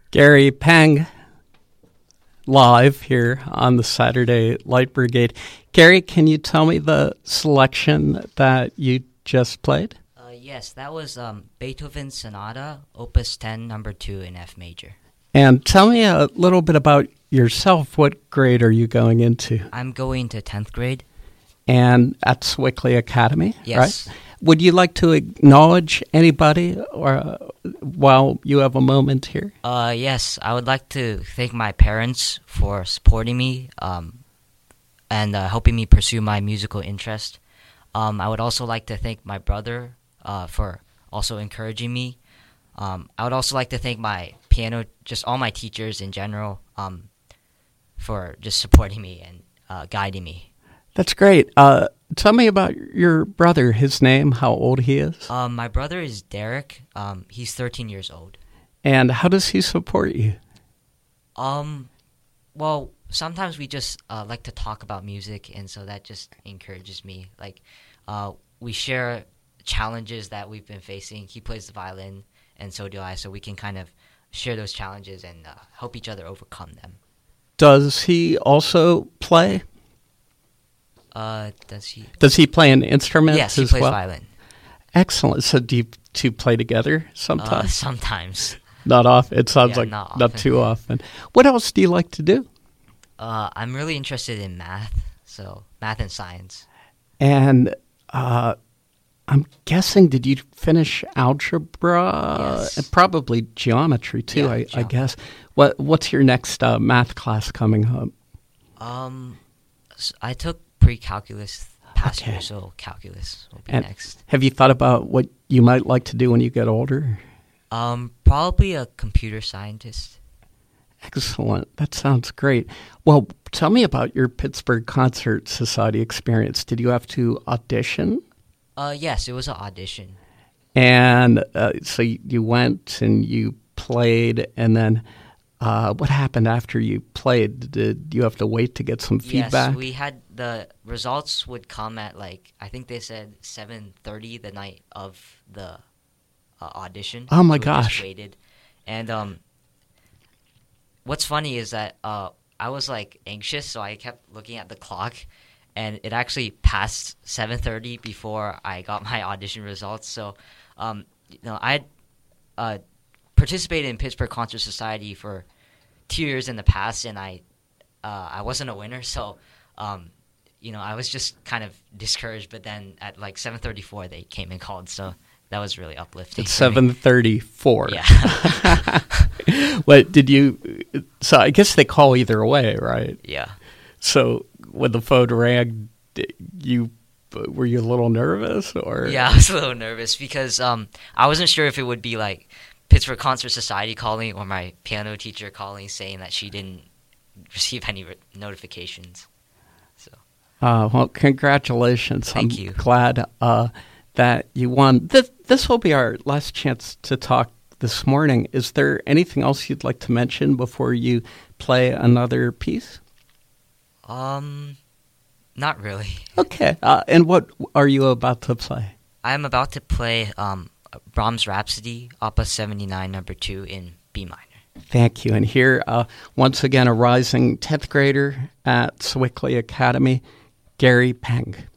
Gary Peng, live here on the Saturday Light Brigade. Gary, can you tell me the selection that you just played? Yes, that was Beethoven's Sonata, Opus 10, Number 2 in F major. And tell me a little bit about yourself. What grade are you going into? I'm going to 10th grade. And at Swickley Academy, Yes. right? Would you like to acknowledge anybody or while you have a moment here? Yes, I would like to thank my parents for supporting me and helping me pursue my musical interest. I would also like to thank my brother for also encouraging me. I would also like to thank my piano, just all my teachers in general, for just supporting me and guiding me. That's great. Tell me about your brother, his name, how old he is. My brother is Derek. He's 13 years old. And how does he support you? Well, sometimes we just like to talk about music, and so that just encourages me. Like, we share challenges that we've been facing. He plays the violin, and so do I, so we can kind of share those challenges and help each other overcome them. Does he also play? Does he? Does he play an instrument Yes, he as plays well? violin. Excellent. So do you two play together sometimes? Sometimes. Not often. It sounds like not not often. too often. What else do you like to do? I'm really interested in math, so math and science. And I'm guessing, did you finish algebra? Yes. And probably geometry too, Yeah, I geometry. guess. What's your next math class coming up? I took pre-calculus past Okay. year, so calculus will be And next. have you thought about what you might like to do when you get older? Probably a computer scientist. Excellent. That sounds great. Well, tell me about your Pittsburgh Concert Society experience. Did you have to audition? Yes, it was an audition. And so you went and you played, and then what happened after you played? Did you have to wait to get some feedback? Yes, we had the results would come at I think they said 7:30 the night of the audition. Oh, my So we gosh. just waited, and what's funny is that I was anxious, so I kept looking at the clock, and it actually passed 7:30 before I got my audition results. So, I participated in Pittsburgh Concert Society for 2 years in the past, and I wasn't a winner, so I was just kind of discouraged. But then at 7:34, they came and called, so that was really uplifting. It's for me. 7:34. Yeah. What did you? So I guess they call either way, right? Yeah. So when the phone rang, were you a little nervous, or? Yeah, I was a little nervous because I wasn't sure if it would be Pittsburgh Concert Society calling or my piano teacher calling saying that she didn't receive any notifications. So Well, congratulations. Thank you. I'm glad that you won. This will be our last chance to talk this morning. Is there anything else you'd like to mention before you play another piece? Not really. Okay. And what are you about to play? I'm about to play Brahms' Rhapsody, Opus 79, Number 2 in B minor. Thank you. And here, once again, a rising 10th grader at Swickley Academy, Gary Peng.